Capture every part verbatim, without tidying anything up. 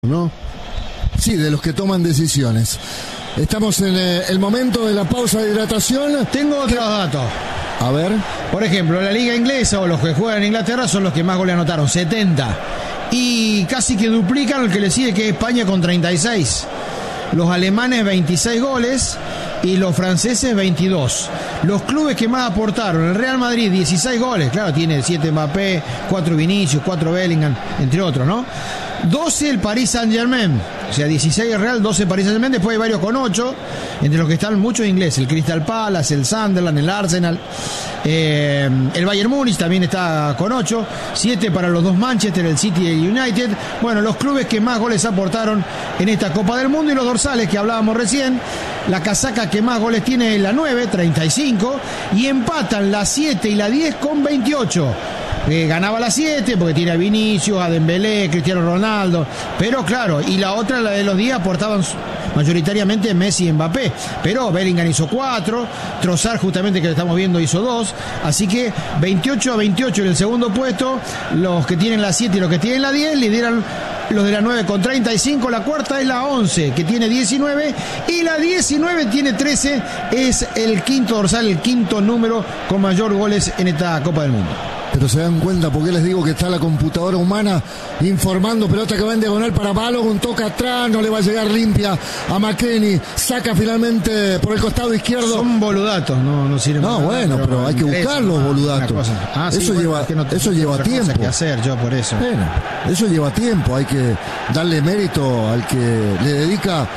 ¿no? Sí, de los que toman decisiones. Estamos en eh, el momento de la pausa de hidratación. Tengo otros datos. A ver. Por ejemplo, la liga inglesa o los que juegan en Inglaterra son los que más goles anotaron, setenta. Y casi que duplican el que le sigue, que es España, con treinta y seis. Los alemanes, veintiséis goles. Y los franceses, veintidós. Los clubes que más aportaron: el Real Madrid, dieciséis goles. Claro, tiene siete Mbappé, cuatro Vinicius, cuatro Bellingham, entre otros, ¿no? doce el Paris Saint-Germain. O sea, dieciséis el Real, doce Paris Saint-Germain. Después hay varios con ocho, entre los que están muchos ingleses: el Crystal Palace, el Sunderland, el Arsenal, eh, el Bayern Múnich también está con ocho, siete para los dos Manchester, el City y el United. Bueno, los clubes que más goles aportaron en esta Copa del Mundo. Y los dorsales que hablábamos recién: la casaca que más goles tiene es la nueve, treinta y cinco, y empatan la siete y la diez con veintiocho. Eh, ganaba la siete porque tiene a Vinicius, a Dembélé, Cristiano Ronaldo, pero claro, y la otra, la de los diez, aportaban mayoritariamente Messi y Mbappé, pero Bellingham hizo cuatro, Trossard, justamente que lo estamos viendo, hizo dos, así que veintiocho a veintiocho en el segundo puesto. Los que tienen la siete y los que tienen la diez lideran los de la nueve con treinta y cinco. La cuarta es la once, que tiene diecinueve, y la diecinueve tiene trece. Es el quinto dorsal, el quinto número con mayor goles en esta Copa del Mundo. Pero se dan cuenta porque les digo que está la computadora humana informando. Pelota que va en diagonal para Balogun, toca atrás, no le va a llegar limpia a McKennie, saca finalmente por el costado izquierdo. Son boludatos, no, no sirven. No, bueno, pero, pero hay que buscar los boludatos. Ah, sí, eso bueno, lleva, es que no eso lleva tiempo. Que hacer yo por eso. Bueno, eso lleva tiempo, hay que darle mérito al que le dedica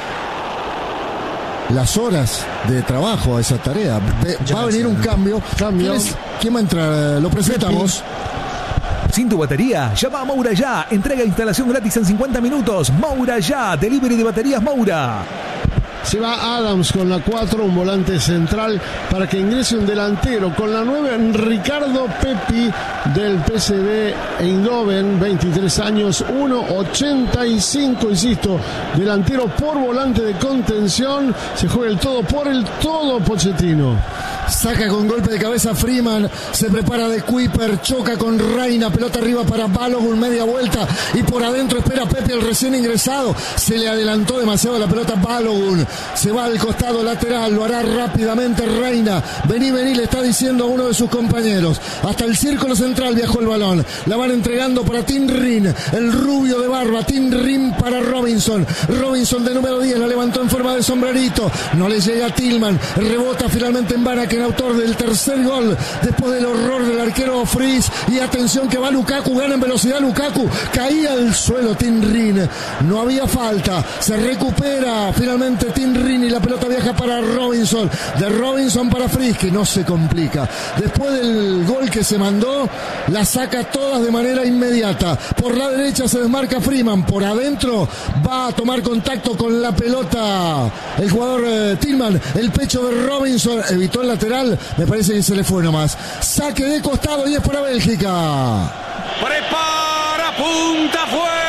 las horas de trabajo a esa tarea. Va a venir un cambio. Cambio. ¿Quién, es, ¿Quién va a entrar? Lo presentamos. Sin tu batería, llama a Moura Ya. Entrega e instalación gratis en cincuenta minutos. Moura Ya, delivery de baterías Moura. Se va Adams con la cuatro, un volante central, para que ingrese un delantero. Con la nueve, Ricardo Pepi del P S V Eindhoven, veintitrés años, uno ochenta y cinco, insisto, delantero por volante de contención. Se juega el todo por el todo Pochettino. Saca con golpe de cabeza Freeman, se prepara de Kuiper, choca con Reina, pelota arriba para Balogun, media vuelta, y por adentro espera Pepe, el recién ingresado. Se le adelantó demasiado la pelota Balogun, se va al costado lateral, lo hará rápidamente Reina. Vení, vení, le está diciendo a uno de sus compañeros. Hasta el círculo central viajó el balón, la van entregando para Tim Rin, el rubio de barba. Tim Rin para Robinson, Robinson de número diez, la levantó en forma de sombrerito, no le llega a Tillman, rebota finalmente en Barak, el autor del tercer gol después del horror del arquero Fries. Y atención que va Lukaku, gana en velocidad Lukaku, caía al suelo Tim Rin, no había falta, se recupera finalmente Tim Rin y la pelota viaja para Robinson, de Robinson para Fries, que no se complica. Después del gol que se mandó, la saca todas de manera inmediata. Por la derecha se desmarca Freeman, por adentro va a tomar contacto con la pelota el jugador eh, Tillman, el pecho de Robinson, evitó el lateral, me parece que se le fue nomás. Saque de costado y es para Bélgica. Prepara, punta, fue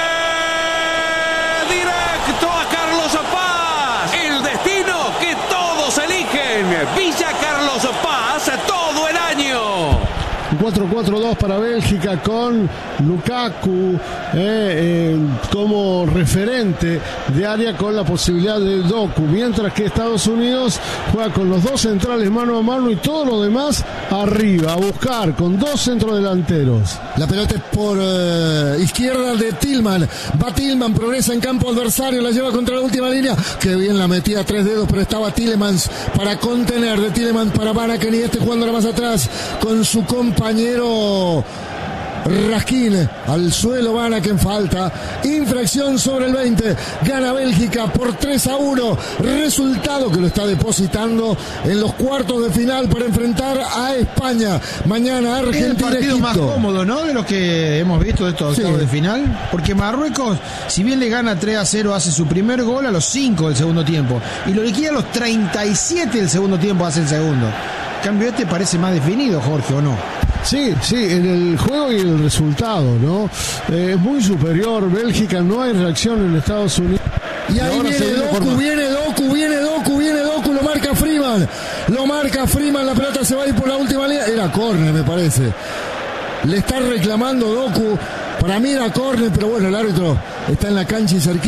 directo a Carlos Paz. El destino que todos eligen. Villa Carlos Paz todo el año. cuatro cuatro dos para Bélgica con Lukaku eh, eh, como referente de área, con la posibilidad de Doku, mientras que Estados Unidos juega con los dos centrales mano a mano y todo lo demás arriba, a buscar con dos centrodelanteros. La pelota es por uh, izquierda de Tillman, va Tillman, progresa en campo adversario, la lleva contra la última línea, que bien la metía a tres dedos, pero estaba Tielemans para contener, de Tielemans para Barak, y este jugando más atrás con su compañero Raskin, al suelo Barak en falta, infracción sobre el veinte, gana Bélgica por tres a uno, resultado que lo está depositando en los cuartos de final para enfrentar a España. Mañana Argentina. Es el partido Egipto. más cómodo, ¿no?, de los que hemos visto de estos octavos Sí. de final, porque Marruecos, si bien le gana tres a cero, hace su primer gol a los cinco del segundo tiempo, y lo liquida a los treinta y siete del segundo tiempo, hace el segundo. En cambio este parece más definido, Jorge, ¿o no? Sí, sí, en el juego y el resultado, ¿no? Es eh, muy superior Bélgica, no hay reacción en Estados Unidos. Y ahí ahora viene viene Doku, por... viene Doku, viene Doku, viene Doku, lo marca Freeman, lo marca Freeman, la pelota se va a ir por la última línea, era córner me parece, le está reclamando Doku, para mí era córner, pero bueno, el árbitro está en la cancha y cerquita.